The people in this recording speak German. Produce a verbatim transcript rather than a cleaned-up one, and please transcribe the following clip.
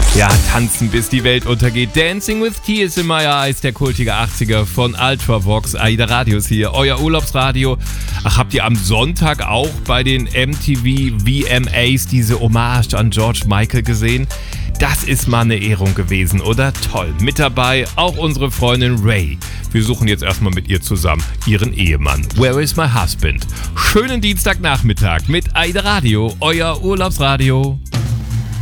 Ja, tanzen bis die Welt untergeht. Dancing with Tears in My Eyes, der kultige achtziger von Ultravox. Aida Radios hier, euer Urlaubsradio. Ach, habt ihr am Sonntag auch bei den M T V V M As diese Hommage an George Michael gesehen? Das ist mal eine Ehrung gewesen, oder? Toll. Mit dabei auch unsere Freundin Ray. Wir suchen jetzt erstmal mit ihr zusammen ihren Ehemann. Where is my husband? Schönen Dienstagnachmittag mit Aida Radio, euer Urlaubsradio.